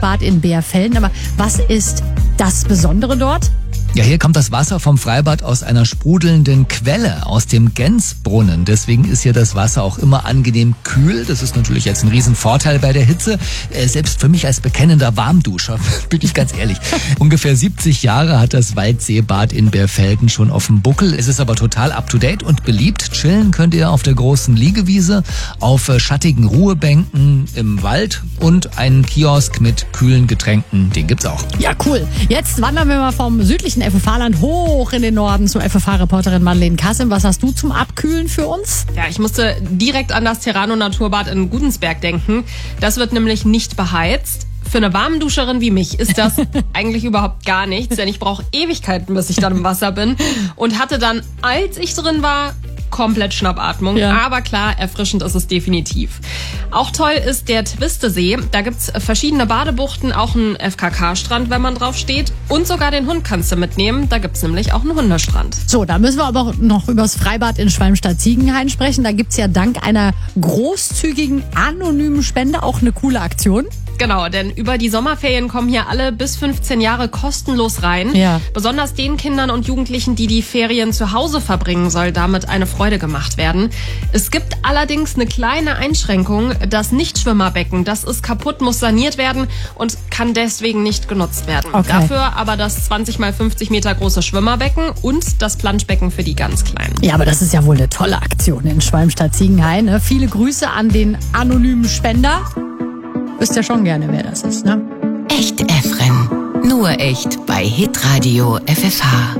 Naturbad in Beerfelden. Aber was ist das Besondere dort? Ja, hier kommt das Wasser vom Freibad aus einer sprudelnden Quelle, aus dem Gensbrunnen. Deswegen ist hier das Wasser auch immer angenehm kühl. Das ist natürlich jetzt ein Riesenvorteil bei der Hitze. Selbst für mich als bekennender Warmduscher, bin ich ganz ehrlich. Ungefähr 70 Jahre hat das Waldseebad in Beerfelden schon auf dem Buckel. Es ist aber total up-to-date und beliebt. Chillen könnt ihr auf der großen Liegewiese, auf schattigen Ruhebänken im Wald und einen Kiosk mit kühlen Getränken. Den gibt's auch. Ja, cool. Jetzt wandern wir mal vom südlichen FFH-Land hoch in den Norden zu FFH-Reporterin Madeleine Kassim. Was hast du zum Abkühlen für uns? Ja, ich musste direkt an das Terrano Naturbad in Gudensberg denken. Das wird nämlich nicht beheizt. Für eine Warmduscherin wie mich ist das eigentlich überhaupt gar nichts, denn ich brauche Ewigkeiten, bis ich dann im Wasser bin. Und hatte dann, als ich drin war, komplett Schnappatmung. Ja. Aber klar, erfrischend ist es definitiv. Auch toll ist der Twistesee. Da gibt's verschiedene Badebuchten, auch einen FKK-Strand, wenn man drauf steht. Und sogar den Hund kannst du mitnehmen. Da gibt's nämlich auch einen Hundestrand. So, da müssen wir aber auch noch über das Freibad in Schwalmstadt-Ziegenhain sprechen. Da gibt's ja dank einer großzügigen, anonymen Spende auch eine coole Aktion. Genau, denn über die Sommerferien kommen hier alle bis 15 Jahre kostenlos rein. Ja. Besonders den Kindern und Jugendlichen, die die Ferien zu Hause verbringen, soll damit eine Freude gemacht werden. Es gibt allerdings eine kleine Einschränkung. Das Nichtschwimmerbecken, das ist kaputt, muss saniert werden und kann deswegen nicht genutzt werden. Okay. Dafür aber das 20 mal 50 Meter große Schwimmerbecken und das Planschbecken für die ganz Kleinen. Ja, aber das ist ja wohl eine tolle Aktion in Schwalmstadt-Ziegenhain. Ne? Viele Grüße an den anonymen Spender. Wisst ja schon gerne, wer das ist, ne? Echt Efren. Nur echt bei Hitradio FFH.